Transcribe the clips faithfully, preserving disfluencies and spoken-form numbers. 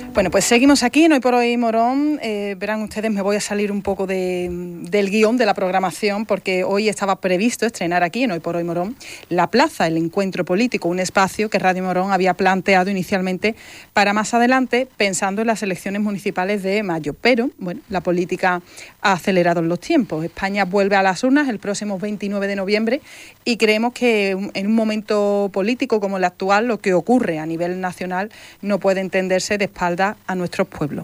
Bueno, pues seguimos aquí en Hoy por Hoy Morón. Eh, verán ustedes, me voy a salir un poco de, del guión de la programación, porque hoy estaba previsto estrenar aquí en Hoy por Hoy Morón La Plaza, el encuentro político, un espacio que Radio Morón había planteado inicialmente para más adelante, pensando en las elecciones municipales de mayo. Pero, bueno, la política ha acelerado los tiempos. España vuelve a las urnas el próximo veintinueve de noviembre y creemos que en un momento político como el actual, lo que ocurre a nivel nacional no puede entenderse de espaldas a nuestros pueblos.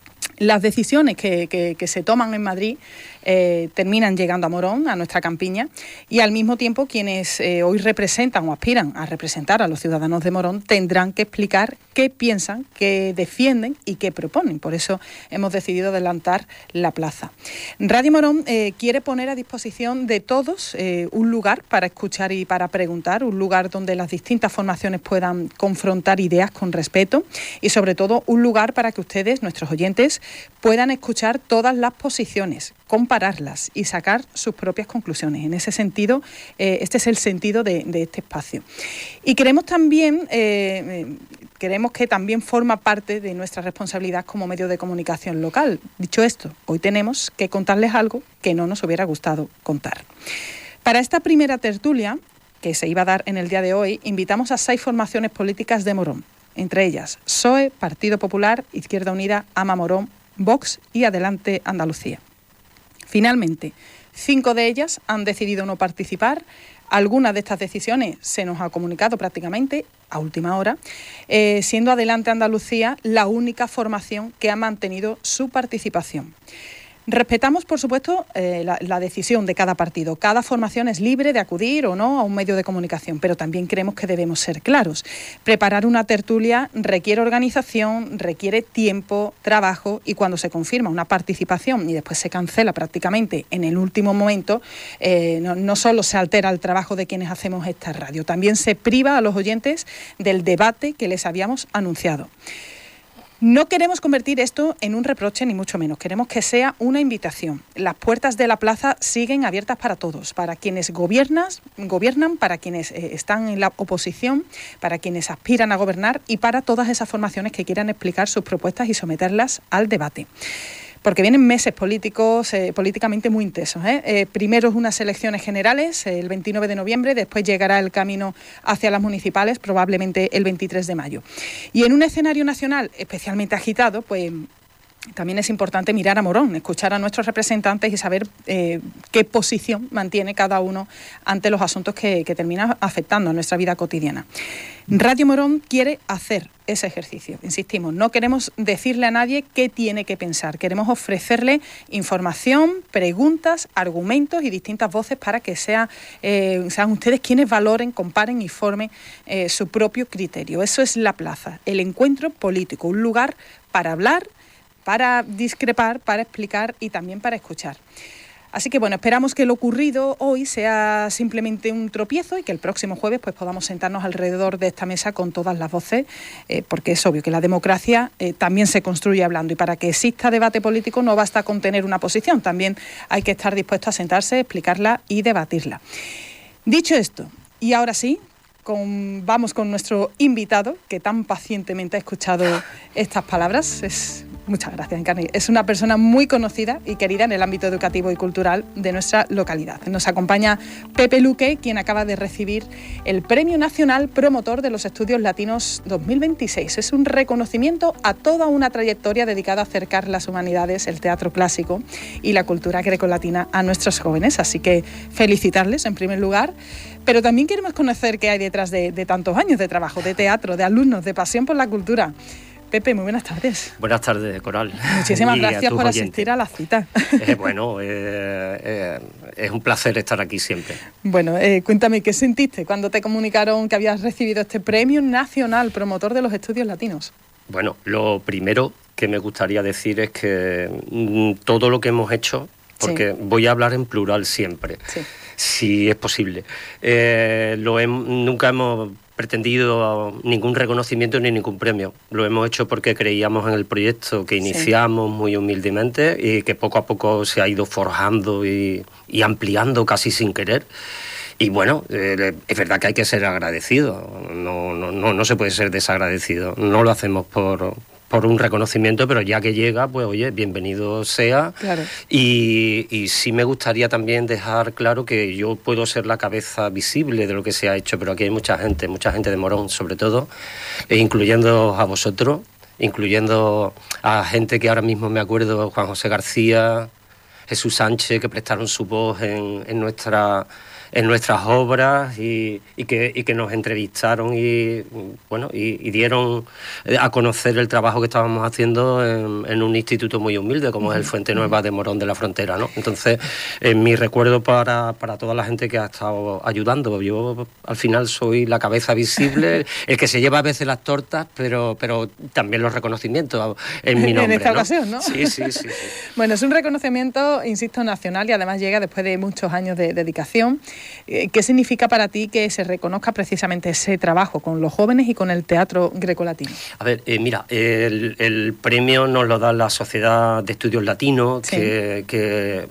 Las decisiones que, que, que se toman en Madrid eh, terminan llegando a Morón, a nuestra campiña, y al mismo tiempo quienes eh, hoy representan o aspiran a representar a los ciudadanos de Morón tendrán que explicar qué piensan, qué defienden y qué proponen. Por eso hemos decidido adelantar la plaza. Radio Morón eh, quiere poner a disposición de todos eh, un lugar para escuchar y para preguntar, un lugar donde las distintas formaciones puedan confrontar ideas con respeto y sobre todo un lugar para que ustedes, nuestros oyentes, puedan escuchar todas las posiciones, compararlas y sacar sus propias conclusiones. En ese sentido, eh, este es el sentido de, de este espacio. Y queremos también, eh, queremos que también forma parte de nuestra responsabilidad como medio de comunicación local. Dicho esto, hoy tenemos que contarles algo que no nos hubiera gustado contar. Para esta primera tertulia, que se iba a dar en el día de hoy, invitamos a seis formaciones políticas de Morón. Entre ellas, P S O E, Partido Popular, Izquierda Unida, Ama Morón, Vox y Adelante Andalucía. Finalmente, cinco de ellas han decidido no participar. Algunas de estas decisiones se nos ha comunicado prácticamente a última hora, eh, siendo Adelante Andalucía la única formación que ha mantenido su participación. Respetamos, por supuesto, eh, la, la decisión de cada partido. Cada formación es libre de acudir o no a un medio de comunicación, pero también creemos que debemos ser claros. Preparar una tertulia requiere organización, requiere tiempo, trabajo, y cuando se confirma una participación y después se cancela prácticamente en el último momento, eh, no, no solo se altera el trabajo de quienes hacemos esta radio, también se priva a los oyentes del debate que les habíamos anunciado. No queremos convertir esto en un reproche, ni mucho menos. Queremos que sea una invitación. Las puertas de la plaza siguen abiertas para todos, para quienes gobiernas, gobiernan, para quienes eh, están en la oposición, para quienes aspiran a gobernar y para todas esas formaciones que quieran explicar sus propuestas y someterlas al debate. Porque vienen meses políticos, eh, políticamente muy intensos. ¿eh? Eh, primero unas elecciones generales, eh, el veintinueve de noviembre, después llegará el camino hacia las municipales, probablemente el veintitrés de mayo. Y en un escenario nacional especialmente agitado, pues también es importante mirar a Morón, escuchar a nuestros representantes y saber eh, qué posición mantiene cada uno ante los asuntos que, que terminan afectando a nuestra vida cotidiana. Radio Morón quiere hacer ese ejercicio. Insistimos, no queremos decirle a nadie qué tiene que pensar. Queremos ofrecerle información, preguntas, argumentos y distintas voces para que sea, eh, sean ustedes quienes valoren, comparen y formen eh, su propio criterio. Eso es la plaza, el encuentro político, un lugar para hablar, para discrepar, para explicar y también para escuchar. Así que bueno, esperamos que lo ocurrido hoy sea simplemente un tropiezo y que el próximo jueves pues podamos sentarnos alrededor de esta mesa con todas las voces, eh, porque es obvio que la democracia eh, también se construye hablando, y para que exista debate político no basta con tener una posición, también hay que estar dispuesto a sentarse, explicarla y debatirla. Dicho esto, y ahora sí, con, vamos con nuestro invitado, que tan pacientemente ha escuchado estas palabras. Es Muchas gracias, Encarni. Es una persona muy conocida y querida en el ámbito educativo y cultural de nuestra localidad. Nos acompaña Pepe Luque, quien acaba de recibir el Premio Nacional Promotor de los Estudios Latinos dos mil veintiséis. Es un reconocimiento a toda una trayectoria dedicada a acercar las humanidades, el teatro clásico y la cultura grecolatina a nuestros jóvenes. Así que felicitarles en primer lugar, pero también queremos conocer qué hay detrás de, de tantos años de trabajo, de teatro, de alumnos, de pasión por la cultura. Pepe, muy buenas tardes. Buenas tardes, Coral. Muchísimas gracias por oyentes. Asistir a la cita. Eh, bueno, eh, eh, es un placer estar aquí siempre. Bueno, eh, cuéntame, ¿qué sentiste cuando te comunicaron que habías recibido este Premio Nacional Promotor de los Estudios Latinos? Bueno, lo primero que me gustaría decir es que mm, todo lo que hemos hecho, porque sí. voy a hablar en plural siempre, sí. si es posible, eh, lo he, nunca hemos pretendido ningún reconocimiento ni ningún premio. Lo hemos hecho porque creíamos en el proyecto que iniciamos sí. muy humildemente y que poco a poco se ha ido forjando y, y ampliando casi sin querer. Y bueno, eh, es verdad que hay que ser agradecido, no, no, no, no se puede ser desagradecido. No lo hacemos por, por un reconocimiento, pero ya que llega, pues oye, bienvenido sea. Claro. Y, y sí me gustaría también dejar claro que yo puedo ser la cabeza visible de lo que se ha hecho, pero aquí hay mucha gente, mucha gente de Morón sobre todo, e incluyendo a vosotros, incluyendo a gente que ahora mismo me acuerdo, Juan José García, Jesús Sánchez, que prestaron su voz en, en nuestra... en nuestras obras y, y, que, y que nos entrevistaron y bueno y, y dieron a conocer el trabajo que estábamos haciendo en, en un instituto muy humilde como uh-huh. es el Fuente Nueva de Morón de la Frontera, ¿no? Entonces, eh, mi recuerdo para, para toda la gente que ha estado ayudando. Yo al final soy la cabeza visible, el que se lleva a veces las tortas, pero, pero también los reconocimientos en mi nombre. En esta ¿no? ocasión, ¿no? Sí, sí, sí, sí. Bueno, es un reconocimiento, insisto, nacional y además llega después de muchos años de dedicación. ¿Qué significa para ti que se reconozca precisamente ese trabajo con los jóvenes y con el teatro grecolatino? A ver, eh, mira, el, el premio nos lo da la Sociedad de Estudios Latinos, sí. que, que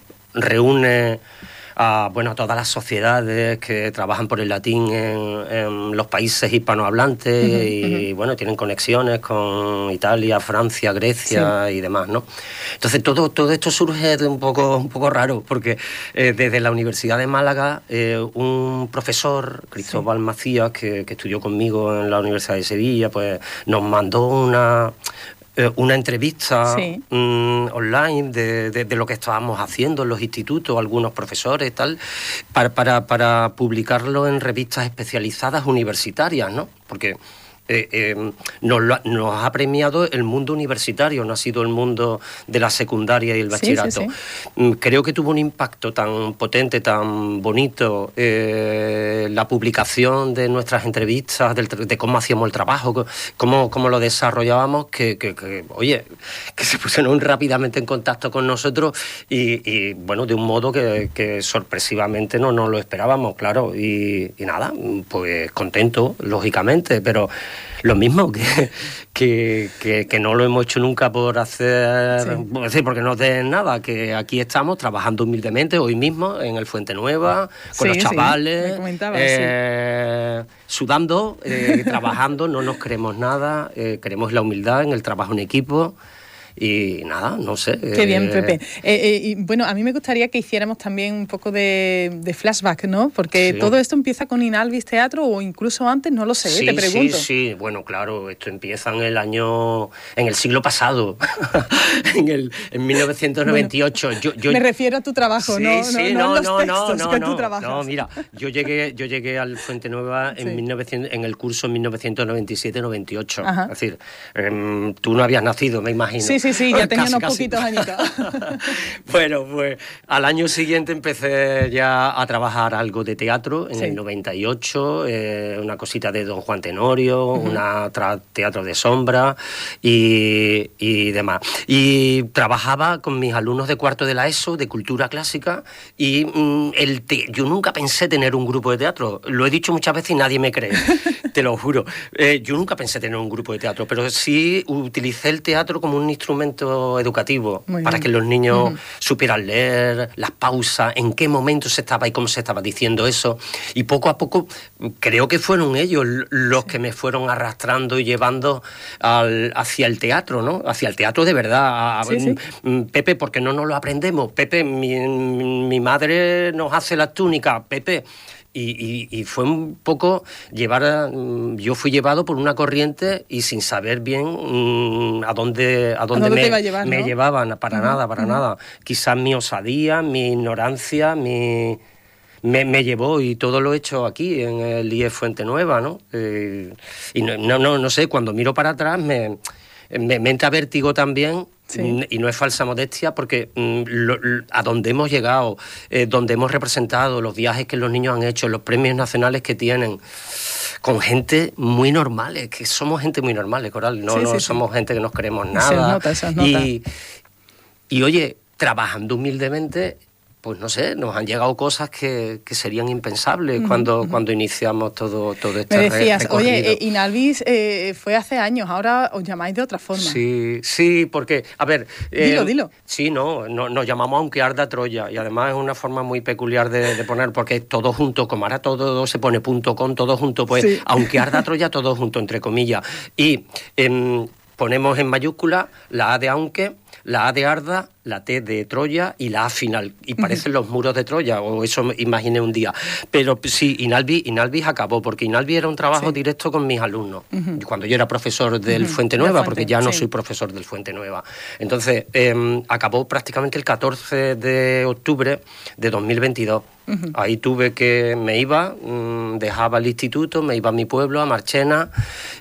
reúne a, bueno, a todas las sociedades que trabajan por el latín en, en los países hispanohablantes uh-huh, y uh-huh. bueno, tienen conexiones con Italia, Francia, Grecia sí. y demás, ¿no? Entonces todo, todo esto surge de un poco, un poco raro, porque eh, desde la Universidad de Málaga eh, un profesor, Cristóbal sí. Macías, que, que estudió conmigo en la Universidad de Sevilla, pues nos mandó una... una entrevista sí. um, online de, de, de lo que estábamos haciendo en los institutos, algunos profesores y tal, para, para, para publicarlo en revistas especializadas universitarias, ¿no? Porque eh, eh, nos, lo, nos ha premiado el mundo universitario, no ha sido el mundo de la secundaria y el bachillerato. Sí, sí, sí. Creo que tuvo un impacto tan potente, tan bonito, eh, la publicación de nuestras entrevistas, del, de cómo hacíamos el trabajo, cómo, cómo lo desarrollábamos, que, que, que, oye, que se pusieron rápidamente en contacto con nosotros y, y bueno, de un modo que, que sorpresivamente no nos lo esperábamos, claro, y, y nada, pues contento, lógicamente, pero lo mismo que, que, que, que no lo hemos hecho nunca por hacer, sí. es decir, porque no den nada, que aquí estamos trabajando humildemente hoy mismo en el Fuente Nueva, con sí, los chavales, sí, eh, sí. sudando, eh, trabajando, no nos creemos nada, eh, queremos la humildad en el trabajo en equipo. Y nada, no sé. Qué bien, eh... Pepe. Eh, eh, y bueno, a mí me gustaría que hiciéramos también un poco de, de flashback, ¿no? Porque sí. todo esto empieza con Inalvis Teatro o incluso antes, no lo sé, sí, te pregunto. Sí, sí, bueno, claro, esto empieza en el año, en el siglo pasado, en el en mil novecientos noventa y ocho. Bueno, yo, yo... Me refiero a tu trabajo, sí, no, sí, no, no, no, los no, textos no, que no, tú trabajas. No, mira, yo llegué, yo llegué al Fuente Nueva en, sí. mil novecientos, en el curso en mil novecientos noventa y siete noventa y ocho. Ajá. Es decir, eh, tú no habías nacido, me imagino. Sí, sí, sí, ya tenía unos poquitos añitos. Bueno, pues al año siguiente empecé ya a trabajar algo de teatro, en sí. el noventa y ocho, eh, una cosita de Don Juan Tenorio, uh-huh. una tra- teatro de sombra y, y demás. Y trabajaba con mis alumnos de cuarto de la ESO, de cultura clásica, y mm, el te- yo nunca pensé tener un grupo de teatro. Lo he dicho muchas veces y nadie me cree, te lo juro. Eh, yo nunca pensé tener un grupo de teatro, pero sí utilicé el teatro como un instrumento educativo para que los niños uh-huh. supieran leer, las pausas, en qué momento se estaba y cómo se estaba diciendo eso. Y poco a poco creo que fueron ellos los sí. que me fueron arrastrando y llevando al, hacia el teatro, ¿no? Hacia el teatro de verdad. Sí, sí. Pepe, ¿por qué no nos lo aprendemos? Pepe, mi, mi madre nos hace las túnicas. Pepe... Y, y, y fue un poco llevar a, yo fui llevado por una corriente y sin saber bien um, a dónde a dónde, ¿A dónde me, te iba a llevar, me ¿no? llevaban, para uh-huh, nada, para uh-huh. nada. Quizás mi osadía, mi ignorancia, mi me, me llevó, y todo lo he hecho aquí en el I E Fuente Nueva, ¿no? Eh, y no, no, no sé, cuando miro para atrás me, me, me entra vértigo también. Sí. Y no es falsa modestia, porque mm, lo, lo, a donde hemos llegado, eh, donde hemos representado, los viajes que los niños han hecho, los premios nacionales que tienen, con gente muy normales, que somos gente muy normales, Coral, no, sí, no sí, somos sí. gente que nos creemos nada. Se nota, se nota. Y, y oye, trabajando humildemente, pues no sé, nos han llegado cosas que, que serían impensables uh-huh, cuando, uh-huh. cuando iniciamos todo, todo este Me decías, recorrido. Oye, eh, Inalvis eh, fue hace años, ahora os llamáis de otra forma. Sí, sí, porque, a ver... Dilo, eh, dilo. Sí, no, no, nos llamamos Aunque Arda Troya, y además es una forma muy peculiar de, de poner, porque todo junto, como ahora todo se pone punto com, todo junto, pues, sí. Aunque Arda Troya, todo junto, entre comillas. Y... Eh, ponemos en mayúscula la A de aunque, la A de Arda, la T de Troya y la A final. Y parecen uh-huh. los muros de Troya, o eso me imaginé un día. Pero sí, Inalvis, Inalvis acabó, porque Inalvis era un trabajo sí. directo con mis alumnos. Uh-huh. Cuando yo era profesor del uh-huh. Fuente Nueva, Fuente, porque ya no sí. soy profesor del Fuente Nueva. Entonces, eh, acabó prácticamente el catorce de octubre de dos mil veintidós. Uh-huh. Ahí tuve que, me iba, mmm, dejaba el instituto, me iba a mi pueblo, a Marchena,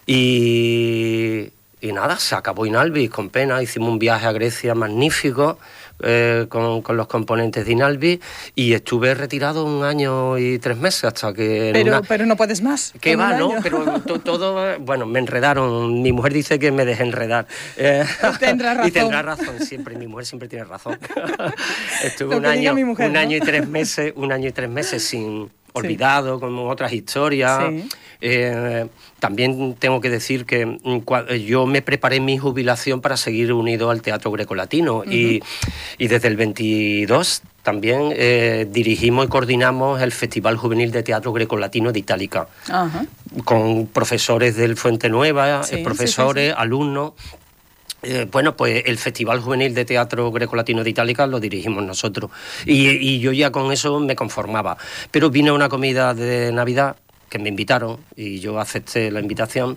y... Y nada, se acabó Inalvis, con pena. Hicimos un viaje a Grecia magnífico eh, con, con los componentes de Inalvis y estuve retirado un año y tres meses hasta que... Pero, una... pero no puedes más. Que va, ¿no? Pero to, todo... Bueno, me enredaron. Mi mujer dice que me dejé enredar. Eh, tendrá razón. Y tendrá razón siempre. Mi mujer siempre tiene razón. Estuve un año, mujer, un ¿no? año y tres meses, un año y tres meses sin... olvidado, sí. como otras historias. Sí. Eh, también tengo que decir que yo me preparé mi jubilación para seguir unido al teatro grecolatino uh-huh. y, y desde el veintidós también eh, dirigimos y coordinamos el Festival Juvenil de Teatro Grecolatino de Itálica, uh-huh. con profesores del Fuente Nueva, sí, profesores, sí, sí, sí. alumnos. Eh, bueno, pues el Festival Juvenil de Teatro Grecolatino de Itálica lo dirigimos nosotros y, y yo ya con eso me conformaba, pero vine a una comida de Navidad que me invitaron y yo acepté la invitación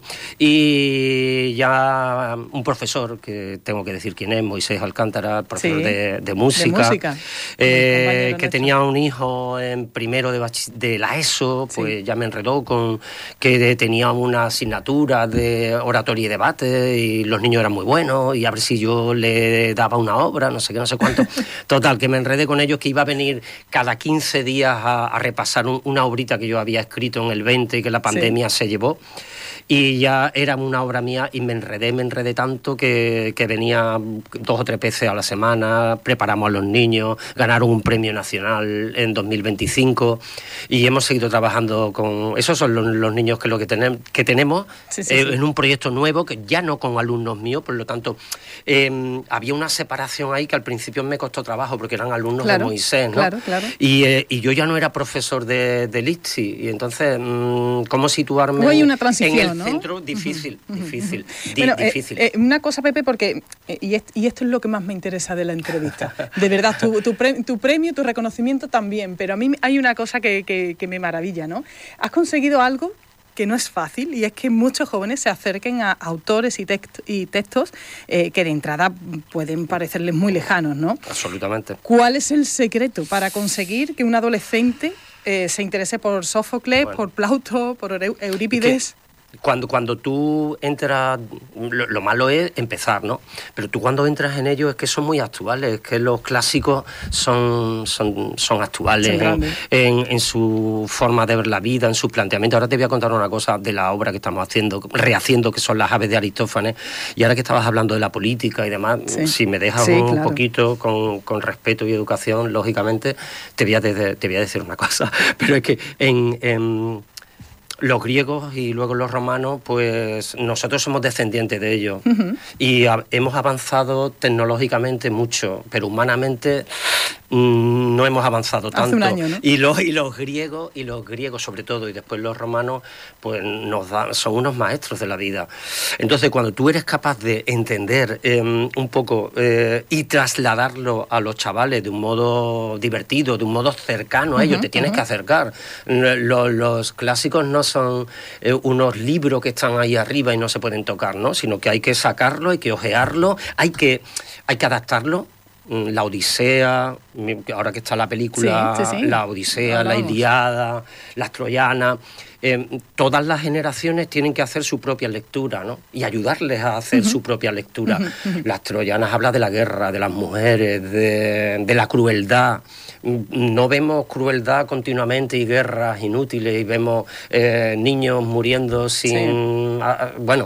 y ya un profesor, que tengo que decir quién es, Moisés Alcántara, profesor sí, de, de música, de música. Eh, que tenía un hijo en primero de, bach- de la ESO, pues sí. ya me enredó con que tenía una asignatura de oratoria y debate y los niños eran muy buenos y a ver si yo le daba una obra, no sé qué, no sé cuánto. Total, que me enredé con ellos, que iba a venir cada quince días a, a repasar un, una obrita que yo había escrito en el veinte y que la pandemia sí. se llevó y ya era una obra mía y me enredé, me enredé tanto que, que venía dos o tres veces a la semana, preparamos a los niños, ganaron un premio nacional en dos mil veinticinco y hemos seguido trabajando con... Esos son los, los niños que, lo que, tenem, que tenemos sí, sí, eh, sí. en un proyecto nuevo, que ya no con alumnos míos, por lo tanto eh, había una separación ahí que al principio me costó trabajo porque eran alumnos claro, de Moisés, ¿no? Claro, claro. Y, eh, y yo ya no era profesor de, de Litsi y entonces mmm, ¿cómo situarme no hay una transición, en el ¿no? centro? Difícil, uh-huh, difícil, uh-huh. Di, bueno, difícil. Eh, eh, una cosa, Pepe, porque eh, y, es, y esto es lo que más me interesa de la entrevista. De verdad, tu, tu, pre, tu premio, tu reconocimiento también, pero a mí hay una cosa que, que, que me maravilla, ¿no? Has conseguido algo que no es fácil y es que muchos jóvenes se acerquen a autores y, text, y textos eh, que de entrada pueden parecerles muy lejanos, ¿no? Absolutamente. ¿Cuál es el secreto para conseguir que un adolescente eh, se interese por Sófocles, bueno. por Plauto, por Eurípides? Cuando, cuando tú entras, lo, lo malo es empezar, ¿no? Pero tú cuando entras en ellos es que son muy actuales, es que los clásicos son, son, son actuales son en, en, en su forma de ver la vida, en su planteamiento. Ahora te voy a contar una cosa de la obra que estamos haciendo, rehaciendo, que son las aves de Aristófanes, y ahora que estabas hablando de la política y demás, sí. si me dejas sí, un claro. poquito con, con respeto y educación, lógicamente, te voy a, de, te voy a decir una cosa, pero es que en... en los griegos y luego los romanos, pues nosotros somos descendientes de ellos uh-huh. y a, hemos avanzado tecnológicamente mucho, pero humanamente mmm, no hemos avanzado tanto. Hace un año, ¿no? Y los y los griegos y los griegos sobre todo y después los romanos, pues nos dan, son unos maestros de la vida. Entonces, cuando tú eres capaz de entender eh, un poco eh, y trasladarlo a los chavales de un modo divertido, de un modo cercano a ellos, uh-huh, te tienes uh-huh. que acercar. Los, los clásicos no son eh, unos libros que están ahí arriba y no se pueden tocar, ¿no? Sino que hay que sacarlo, hay que ojearlo, hay que, hay que adaptarlo. La Odisea, ahora que está la película, sí, sí, sí. la Odisea, la Ilíada, las Troyanas, eh, todas las generaciones tienen que hacer su propia lectura, ¿no? Y ayudarles a hacer uh-huh. su propia lectura. Uh-huh. Las Troyanas hablan de la guerra, de las mujeres, de, de la crueldad. No vemos crueldad continuamente y guerras inútiles y vemos eh, niños muriendo sin... Sí. A, bueno,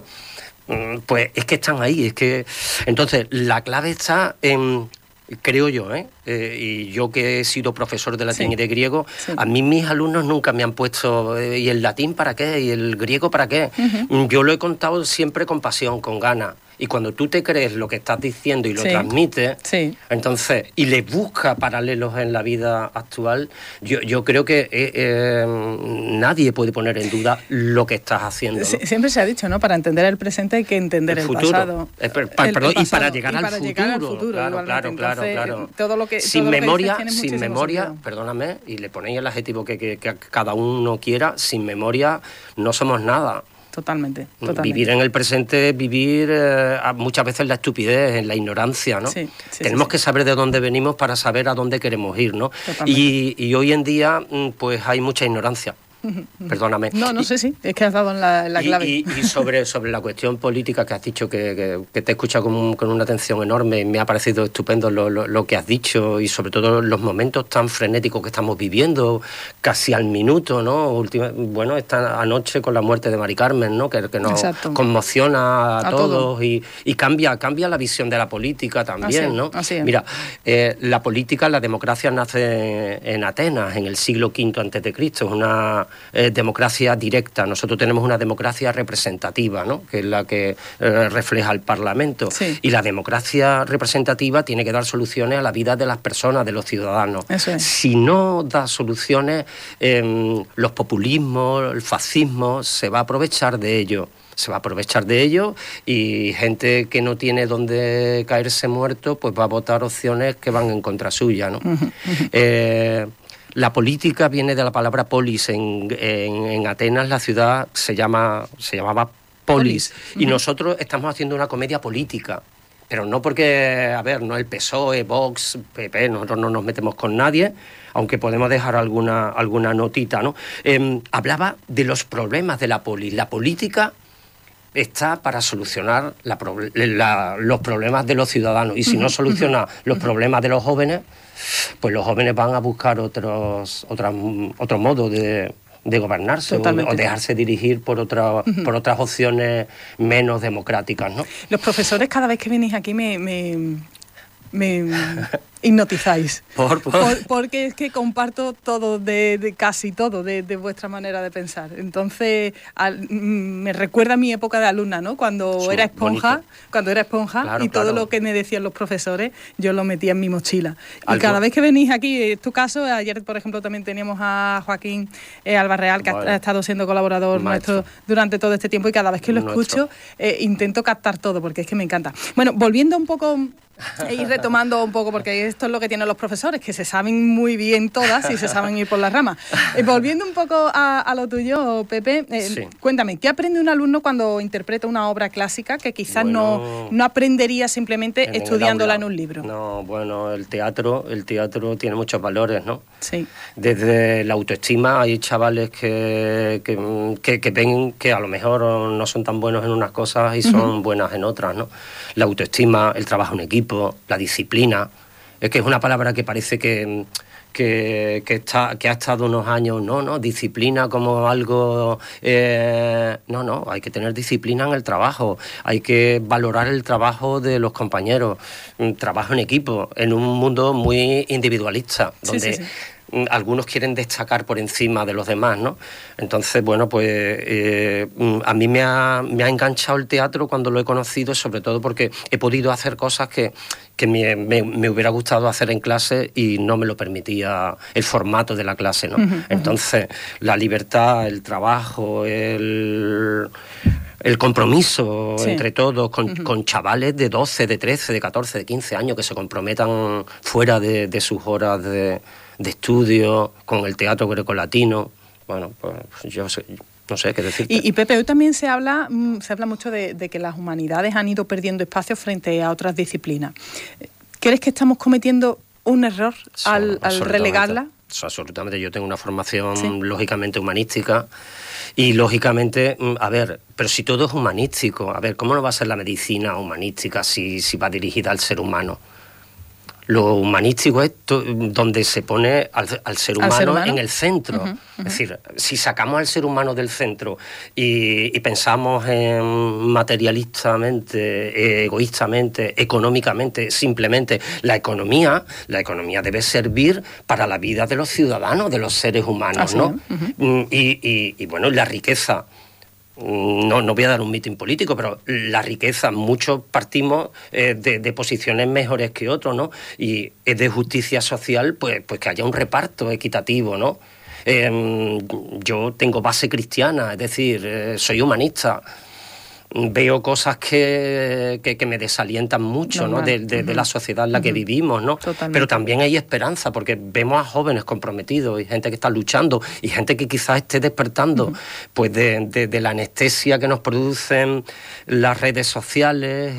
pues es que están ahí, es que... Entonces, la clave está en... Creo yo, ¿eh? Eh, y yo que he sido profesor de latín sí. y de griego, sí. a mí mis alumnos nunca me han puesto eh, ¿y el latín para qué? ¿Y el griego para qué? Uh-huh. Yo lo he contado siempre con pasión, con ganas. Y cuando tú te crees lo que estás diciendo y lo sí. transmites, sí. entonces, y le buscas paralelos en la vida actual, yo, yo creo que eh, eh, nadie puede poner en duda lo que estás haciendo, ¿no? Sie- siempre se ha dicho, ¿no? Para entender el presente hay que entender el, el futuro. pasado. Eh, per, per, el, perdón, el pasado. Y para llegar, y al, para futuro, llegar al futuro. Claro, claro, Entonces, claro, claro. Todo lo que, sin todo lo memoria, que dices sin memoria, sentido. perdóname, y le ponéis el adjetivo que, que, que cada uno quiera, sin memoria no somos nada. Totalmente, totalmente. Vivir en el presente es vivir eh, muchas veces en la estupidez, en la ignorancia, ¿no? Sí, sí, Tenemos sí, sí. que saber de dónde venimos para saber a dónde queremos ir, ¿no? Y, y hoy en día, pues hay mucha ignorancia. Perdóname. No, no sé, sí, es que has dado en la, en la clave. Y, y, y sobre, sobre la cuestión política que has dicho, que, que, que te he escuchado con, con una atención enorme, me ha parecido estupendo lo, lo, lo que has dicho, y sobre todo los momentos tan frenéticos que estamos viviendo, casi al minuto, ¿no? Última, bueno, esta anoche con la muerte de Mari Carmen, ¿no? Que, que nos Exacto. conmociona a, a todos todo. y, y cambia, cambia la visión de la política también, así, ¿no? Así es. Mira, eh, la política, la democracia nace en Atenas, en el siglo quinto antes de Cristo, es una Eh, democracia directa. Nosotros tenemos una democracia representativa, ¿no? Que es la que eh, refleja el Parlamento. Sí. Y la democracia representativa tiene que dar soluciones a la vida de las personas, de los ciudadanos. Eso es. Si no da soluciones, eh, los populismos, el fascismo, se va a aprovechar de ello. Se va a aprovechar de ello, y gente que no tiene dónde caerse muerto, pues va a votar opciones que van en contra suya, ¿no? Uh-huh, uh-huh. Eh, La política viene de la palabra polis. En, en, en Atenas la ciudad se llama se llamaba polis. polis. Y uh-huh. nosotros estamos haciendo una comedia política. Pero no porque, a ver, no el P S O E, Vox, P P, nosotros no nos metemos con nadie, aunque podemos dejar alguna, alguna notita, ¿no? Eh, hablaba de los problemas de la polis. La política está para solucionar la, la, los problemas de los ciudadanos. Y si uh-huh. no soluciona uh-huh. los problemas de los jóvenes, pues los jóvenes van a buscar otros otras otro modo de, de gobernarse, o, o dejarse dirigir por otra, uh-huh. por otras opciones menos democráticas, ¿no? Los profesores, cada vez que venís aquí me, me, me hipnotizáis. ¿Por, por? Por, porque es que comparto todo, de, de casi todo, de, de vuestra manera de pensar. Entonces, al, me recuerda a mi época de alumna, ¿no? Cuando sí, era esponja, bonito. cuando era esponja claro, y todo claro. lo que me decían los profesores, yo lo metía en mi mochila. Y ¿Algo? cada vez que venís aquí, es tu caso, ayer, por ejemplo, también teníamos a Joaquín eh, Albarreal, que vale. ha, ha estado siendo colaborador Maestro. nuestro durante todo este tiempo, y cada vez que lo nuestro. escucho, eh, intento captar todo, porque es que me encanta. Bueno, volviendo un poco... y retomando un poco, porque esto es lo que tienen los profesores, que se saben muy bien todas y se saben ir por las ramas. Eh, volviendo un poco a, a lo tuyo, Pepe, eh, sí. cuéntame, ¿qué aprende un alumno cuando interpreta una obra clásica que quizás bueno, no, no aprendería simplemente estudiándola en un libro? No, bueno, el teatro, el teatro tiene muchos valores, ¿no? Sí. Desde la autoestima, hay chavales que, que, que, que ven que a lo mejor no son tan buenos en unas cosas y son uh-huh. buenas en otras, ¿no? La autoestima, el trabajo en equipo, la disciplina. Es que es una palabra que parece que, que, que, está, que ha estado unos años, no, no, disciplina como algo... Eh, no, no, hay que tener disciplina en el trabajo, hay que valorar el trabajo de los compañeros, trabajo en equipo, en un mundo muy individualista, donde... Sí, sí, sí. algunos quieren destacar por encima de los demás, ¿no? Entonces, bueno, pues eh, a mí me ha, me ha enganchado el teatro cuando lo he conocido, sobre todo porque he podido hacer cosas que, que me, me, me hubiera gustado hacer en clase y no me lo permitía el formato de la clase, ¿no? Uh-huh, Entonces, uh-huh. la libertad, el trabajo, el... el compromiso sí. entre todos, con, uh-huh. con chavales de doce, de trece, de catorce, de quince años que se comprometan fuera de, de sus horas de, de estudio, con el teatro grecolatino. Bueno, pues yo sé, no sé qué decirte. Y, y Pepe, hoy también se habla, se habla mucho de, de que las humanidades han ido perdiendo espacio frente a otras disciplinas. ¿Crees que estamos cometiendo un error al, al relegarla? Absolutamente. Yo tengo una formación ¿Sí? lógicamente humanística. Y, lógicamente, a ver, pero si todo es humanístico, a ver, ¿cómo no va a ser la medicina humanística si, si va dirigida al ser humano? Lo humanístico es to, donde se pone al, al, ser humano, ¿Al ser humano en el centro. Uh-huh, uh-huh. Es decir, si sacamos al ser humano del centro y, y pensamos en materialistamente, eh, egoístamente, económicamente, simplemente la economía, la economía debe servir para la vida de los ciudadanos, de los seres humanos, ¿no? Uh-huh. y, y, y bueno, la riqueza no, no voy a dar un mitin político, pero la riqueza, muchos partimos eh, de, de posiciones mejores que otros, ¿no? Y es de justicia social, pues, pues que haya un reparto equitativo, ¿no? Eh, yo tengo base cristiana, es decir, eh, soy humanista. Veo cosas que, que, que me desalientan mucho, ¿no? de, de, uh-huh. de la sociedad en la uh-huh. que vivimos, ¿no? Totalmente. Pero también hay esperanza, porque vemos a jóvenes comprometidos y gente que está luchando y gente que quizás esté despertando uh-huh. pues de, de, de la anestesia que nos producen las redes sociales,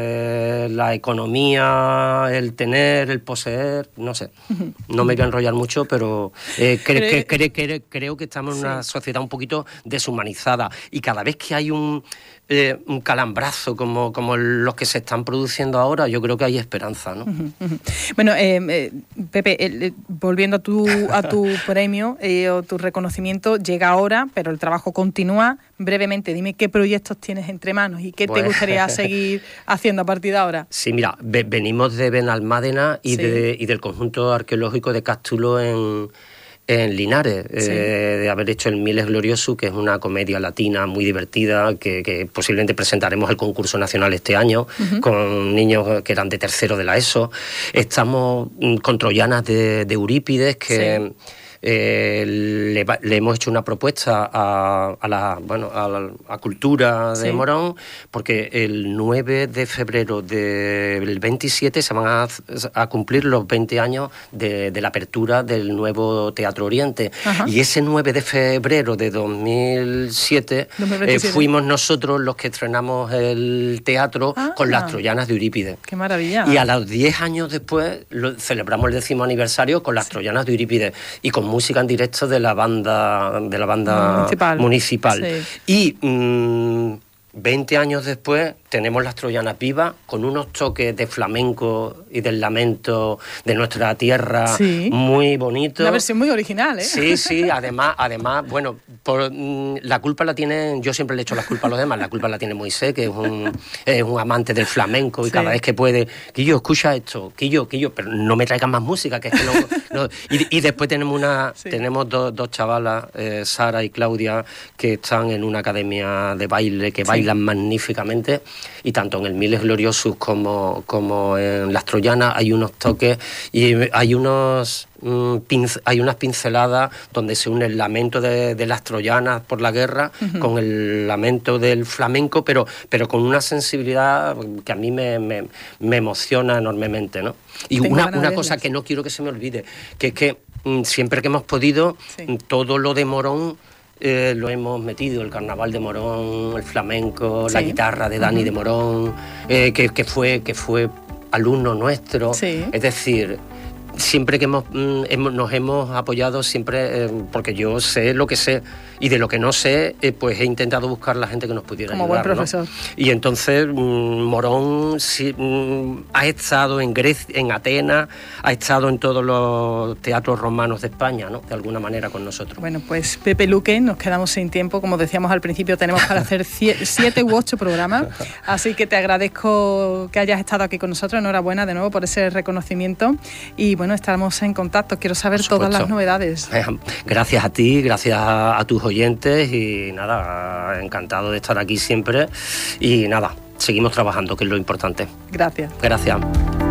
eh, la economía, el tener, el poseer, no sé. Uh-huh. No me voy a enrollar mucho, pero eh, cre, cre, cre, cre, creo que estamos en una sí. sociedad un poquito deshumanizada y cada vez que hay un... Eh, un calambrazo como, como los que se están produciendo ahora, yo creo que hay esperanza, ¿no? Uh-huh, uh-huh. Bueno, eh, eh, Pepe, eh, volviendo a tu, a tu premio eh, o tu reconocimiento, llega ahora, pero el trabajo continúa. Brevemente, dime qué proyectos tienes entre manos y qué pues... te gustaría seguir haciendo a partir de ahora. Sí, mira, ve, venimos de Benalmádena y, sí. de, y del conjunto arqueológico de Cástulo en... en Linares, sí. eh, de haber hecho el Miles Gloriosus, que es una comedia latina muy divertida, que, que posiblemente presentaremos al concurso nacional este año, uh-huh. con niños que eran de tercero de la ESO. Estamos con Troyanas de, de Eurípides, que... Sí. Eh, le, le hemos hecho una propuesta a, a la bueno a la a Cultura de sí. Morón, porque el nueve de febrero del veintisiete se van a, a cumplir los veinte años de, de la apertura del nuevo Teatro Oriente. Ajá. Y ese nueve de febrero de dos mil siete eh, fuimos nosotros los que estrenamos el teatro ah, con las Troyanas de Eurípides. ¡Qué maravilla! Y a los diez años después lo, celebramos el décimo aniversario con las sí. Troyanas de Eurípides y con música en directo de la banda de la banda municipal, municipal. Sí. Y mmm, veinte años después tenemos las Troyanas vivas con unos toques de flamenco y del lamento de nuestra tierra sí. muy bonito. Una versión muy original, ¿eh? Sí, sí, además, además bueno, por, mm, la culpa la tiene, yo siempre le echo la culpa a los demás, la culpa la tiene Moisés, que es un, es un amante del flamenco y sí. cada vez que puede, Quillo, escucha esto, Quillo, Quillo, pero no me traigan más música, que es que no... no y, y después tenemos una sí. tenemos dos, dos chavalas, eh, Sara y Claudia, que están en una academia de baile, que sí. bailan magníficamente. Y tanto en el Miles Gloriosus como, como en las Troyanas hay unos toques y hay unos mm, pinc- hay unas pinceladas donde se une el lamento de, de las Troyanas por la guerra uh-huh. con el lamento del flamenco, pero, pero con una sensibilidad que a mí me, me, me emociona enormemente, ¿no? Y Tengo una, una cosa que no quiero que se me olvide, que es que mm, siempre que hemos podido, sí. todo lo de Morón Eh, lo hemos metido, el carnaval de Morón, el flamenco, sí. la guitarra de Dani uh-huh. de Morón, eh, que, que, fue, que fue alumno nuestro. Sí. Es decir, siempre que hemos, mm, hemos nos hemos apoyado, siempre, eh, porque yo sé lo que sé, y de lo que no sé, eh, pues he intentado buscar la gente que nos pudiera Como ayudar. Como buen profesor. ¿No? Y entonces mm, Morón sí, mm, ha estado en Grecia, en Atenas, ha estado en todos los teatros romanos de España, ¿no? De alguna manera con nosotros. Bueno, pues Pepe Luque, nos quedamos sin tiempo, como decíamos al principio, tenemos para hacer siete u ocho programas, así que te agradezco que hayas estado aquí con nosotros, enhorabuena de nuevo por ese reconocimiento, y bueno, estamos en contacto, quiero saber todas las novedades. Gracias a ti, gracias a, a tus oyentes, y nada, encantado de estar aquí siempre, y nada, seguimos trabajando, que es lo importante. Gracias. Gracias.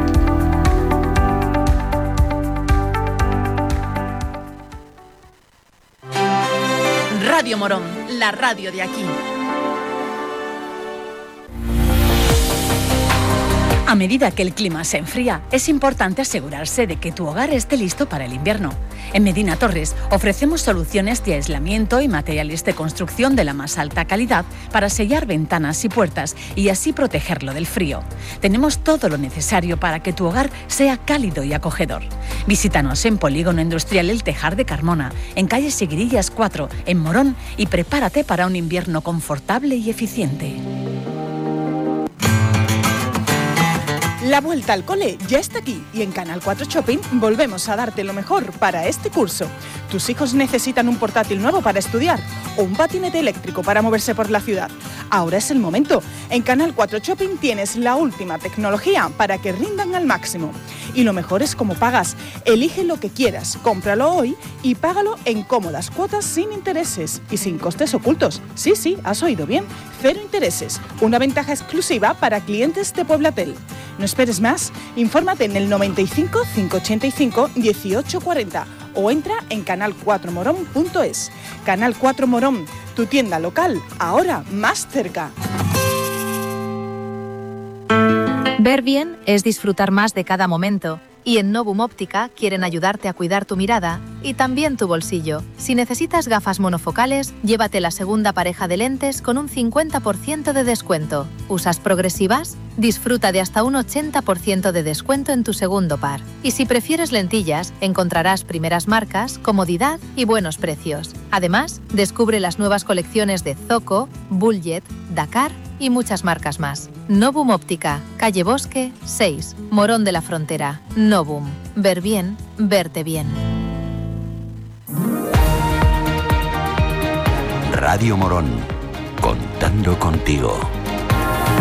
Radio Morón, la radio de aquí. A medida que el clima se enfría, es importante asegurarse de que tu hogar esté listo para el invierno. En Medina Torres ofrecemos soluciones de aislamiento y materiales de construcción de la más alta calidad para sellar ventanas y puertas y así protegerlo del frío. Tenemos todo lo necesario para que tu hogar sea cálido y acogedor. Visítanos en Polígono Industrial El Tejar de Carmona, en calle Seguirillas cuatro, en Morón, y prepárate para un invierno confortable y eficiente. La vuelta al cole ya está aquí y en Canal cuatro Shopping volvemos a darte lo mejor para este curso. ¿Tus hijos necesitan un portátil nuevo para estudiar o un patinete eléctrico para moverse por la ciudad? Ahora es el momento. En Canal cuatro Shopping tienes la última tecnología para que rindan al máximo. Y lo mejor es cómo pagas. Elige lo que quieras, cómpralo hoy y págalo en cómodas cuotas sin intereses y sin costes ocultos. Sí, sí, has oído bien. Cero intereses. Una ventaja exclusiva para clientes de Pueblatel. No esperes más. Infórmate en el noventa y cinco, cinco ochenta y cinco, dieciocho cuarenta o entra en canal cuatro morón punto es. Canal cuatro Morón, tu tienda local, ahora más cerca. Ver bien es disfrutar más de cada momento. Y en Novum Óptica quieren ayudarte a cuidar tu mirada y también tu bolsillo. Si necesitas gafas monofocales, llévate la segunda pareja de lentes con un cincuenta por ciento de descuento. ¿Usas progresivas? Disfruta de hasta un ochenta por ciento de descuento en tu segundo par. Y si prefieres lentillas, encontrarás primeras marcas, comodidad y buenos precios. Además, descubre las nuevas colecciones de Zoco, Bullet, Dakar y muchas marcas más. Novum Óptica, calle Bosque, seis, Morón de la Frontera. Novum. Ver bien, verte bien. Radio Morón. Contando contigo.